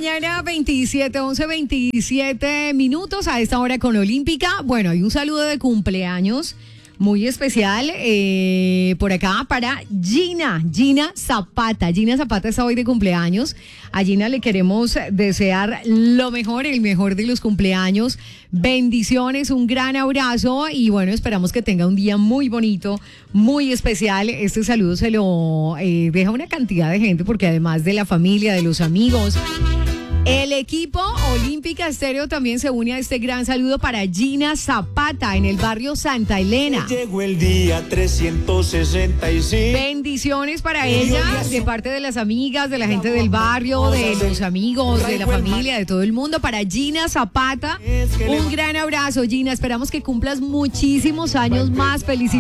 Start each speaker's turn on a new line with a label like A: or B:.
A: mañana, 27 minutos a esta hora con Olímpica. Bueno, hay un saludo de cumpleaños muy especial por acá para Gina Zapata. Gina Zapata está hoy de cumpleaños. A Gina le queremos desear lo mejor, el mejor de los cumpleaños. Bendiciones, un gran abrazo y bueno, esperamos que tenga un día muy bonito, muy especial. Este saludo se lo deja una cantidad de gente porque además de la familia, de los amigos, el equipo Olímpica Estéreo también se une a este gran saludo para Gina Zapata en el barrio Santa Elena.
B: Llegó el día 365.
A: Bendiciones para ella de parte de las amigas, de la gente del barrio, de los amigos, de la familia, de todo el mundo. Para Gina Zapata, un gran abrazo, Gina. Esperamos que cumplas muchísimos años más. Felicidades.